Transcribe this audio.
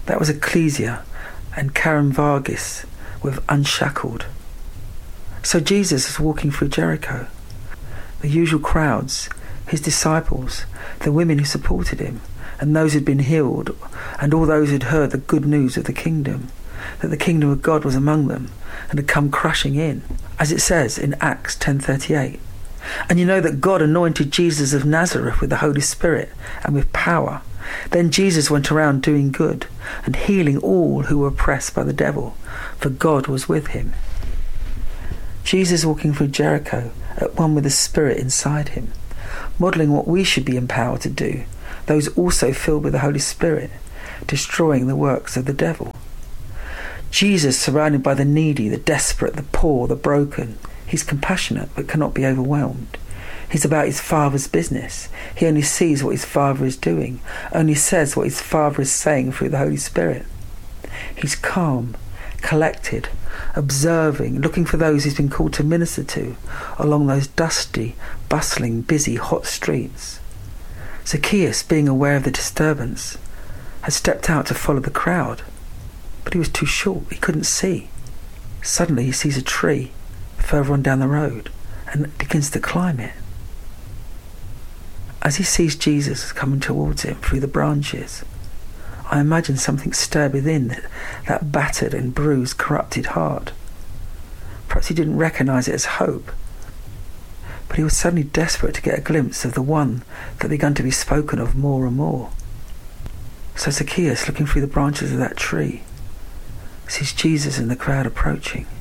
That was Ecclesia and Karen Vargas with Unshackled. So Jesus is walking through Jericho. The usual crowds, his disciples, the women who supported him, and those who'd been healed, and all those who'd heard the good news of the kingdom, that the kingdom of God was among them and had come crushing in, as it says in Acts 10:38. And you know that God anointed Jesus of Nazareth with the Holy Spirit and with power. Then Jesus went around doing good and healing all who were oppressed by the devil, for God was with him. Jesus walking through Jericho at one with the Spirit inside him, modelling what we should be empowered to do, those also filled with the Holy Spirit, destroying the works of the devil. Jesus surrounded by the needy, the desperate, the poor, the broken. He's compassionate but cannot be overwhelmed. He's about his Father's business. He only sees what his Father is doing, only says what his Father is saying through the Holy Spirit. He's calm, collected, observing, looking for those he's been called to minister to along those dusty, bustling, busy, hot streets. Zacchaeus, being aware of the disturbance, had stepped out to follow the crowd, but he was too short, he couldn't see. Suddenly he sees a tree further on down the road and begins to climb it. As he sees Jesus coming towards him through the branches, I imagine something stirred within that battered and bruised, corrupted heart. Perhaps he didn't recognise it as hope, but he was suddenly desperate to get a glimpse of the one that began to be spoken of more and more. So Zacchaeus, looking through the branches of that tree, sees Jesus and the crowd approaching.